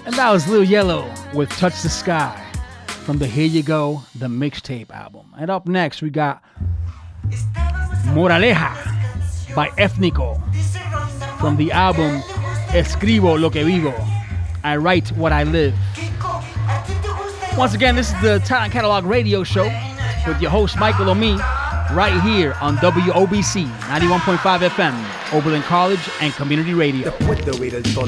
And that was Lil Yellow with Touch the Sky from the Here You Go, the mixtape album. And up next, we got Moraleja by Ethnico from the album Escribo Lo Que Vivo. I write what I live. Once again, this is the Talent Catalog Radio Show with your host, Michael Omi, right here on WOBC 91.5 FM, Oberlin College and Community Radio. The Puerto Rican son